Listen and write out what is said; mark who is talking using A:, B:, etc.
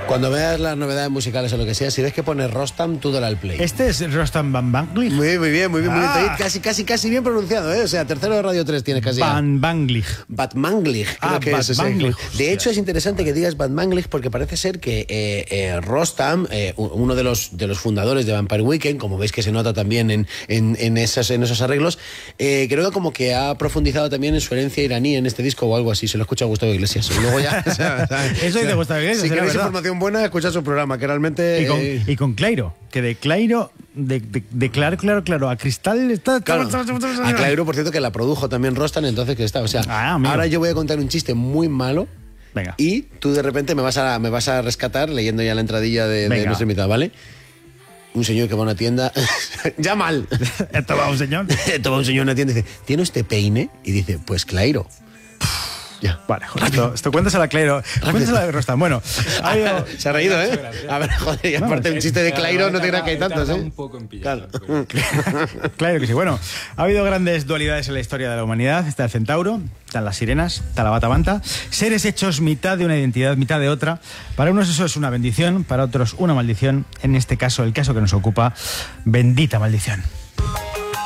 A: Cuando veas las novedades musicales o lo que sea, si ves que pone Rostam, tú dale al play.
B: Este es Rostam Van Banglich.
A: Muy bien, muy bien. Casi bien pronunciado, ¿eh? O sea, tercero de Radio 3 tienes casi.
B: Van Banglich.
A: Bad Manglich, creo que es. De hecho, es interesante que digas Bad Manglich porque parece ser que Rostam, uno de los fundadores de Vampire Weekend, como veis que se nota también en esos arreglos, creo que como que ha profundizado también en su herencia iraní en este disco o algo así. Se lo escucha a Gustavo Iglesias. Y luego ya.
B: Eso dice Gustavo Iglesias.
A: Si queréis información buena, escuchad su programa, que realmente.
B: Y con Clairo, que de Clairo, de claro, a Cristal.
A: Claro. A Clairo, por cierto, que la produjo también Rostam, entonces que está. O sea, ahora yo voy a contar un chiste muy malo.
B: Venga.
A: Y tú de repente me vas a rescatar leyendo ya la entradilla de nuestro invitado, ¿vale? Un señor que va a una tienda. ¡Ya mal!
B: ¿Esto va un señor?
A: Esto va un señor a una tienda y dice: ¿tiene usted peine? Y dice: pues Clairo.
B: Ya. Vale, joder, esto cuéntasela a Clairo. Cuéntasela de Rostam. Bueno,
A: se ha reído, ¿eh? A ver, joder, y aparte un chiste de Clairo no tiene que hay tantos, ¿eh?
C: Un poco en pillar,
A: claro.
B: Claro que sí. Bueno, ha habido grandes dualidades en la historia de la humanidad. Está el centauro, están las sirenas, está la bata-banta. Seres hechos mitad de una identidad, mitad de otra. Para unos eso es una bendición, para otros una maldición. En este caso, el caso que nos ocupa, bendita maldición.